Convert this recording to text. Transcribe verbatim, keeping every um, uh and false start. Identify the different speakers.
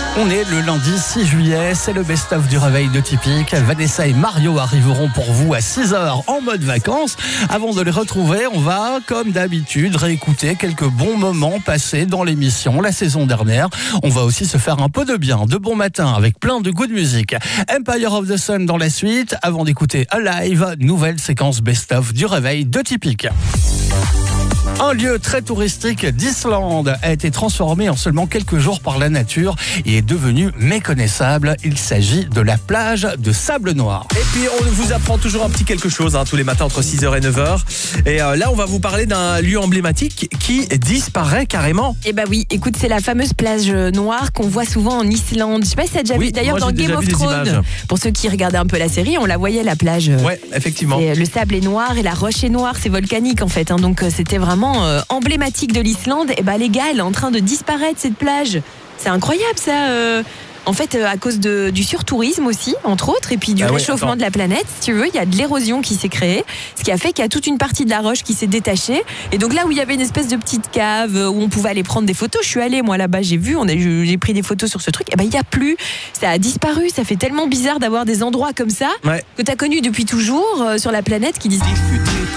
Speaker 1: On est le lundi six juillet, c'est le best-of du réveil de Typique. Vanessa et Mario arriveront pour vous à six heures en mode vacances. Avant de les retrouver, on va, comme d'habitude, réécouter quelques bons moments passés dans l'émission la saison dernière. On va aussi se faire un peu de bien, de bon matin, avec plein de good music. Empire of the Sun dans la suite, avant d'écouter Alive, nouvelle séquence best-of du réveil de Typique. Un lieu très touristique d'Islande a été transformé en seulement quelques jours par la nature et est devenu méconnaissable. Il s'agit de la plage de Sable Noir.
Speaker 2: Et puis on vous apprend toujours un petit quelque chose hein, tous les matins entre six heures et neuf heures. Et euh, là on va vous parler d'un lieu emblématique qui disparaît carrément.
Speaker 3: Eh bah oui, écoute, c'est la fameuse plage noire qu'on voit souvent en Islande. Je sais pas si t'as déjà
Speaker 2: Oui,
Speaker 3: vu d'ailleurs
Speaker 2: moi,
Speaker 3: dans
Speaker 2: j'ai
Speaker 3: Game
Speaker 2: déjà
Speaker 3: of
Speaker 2: vu des images.
Speaker 3: Thrones. Pour ceux qui regardaient un peu la série, on la voyait la plage.
Speaker 2: Ouais, effectivement.
Speaker 3: Et le sable est noir et la roche est noire, c'est volcanique en fait. Hein, donc c'était vraiment euh, emblématique de l'Islande. Et bah les gars, elle est en train de disparaître cette plage. C'est incroyable ça. Euh... En fait, euh, à cause de, du surtourisme aussi, entre autres, et puis du
Speaker 2: ah
Speaker 3: réchauffement
Speaker 2: ouais,
Speaker 3: de la planète, si tu veux, il y a de l'érosion qui s'est créée, ce qui a fait qu'il y a toute une partie de la roche qui s'est détachée. Et donc là où il y avait une espèce de petite cave où on pouvait aller prendre des photos, je suis allée moi là-bas, j'ai vu, on a, j'ai pris des photos sur ce truc. Et ben il y a plus, ça a disparu. Ça fait tellement bizarre d'avoir des endroits comme ça
Speaker 2: ouais.
Speaker 3: que tu as connu depuis toujours euh, sur la planète qui disent.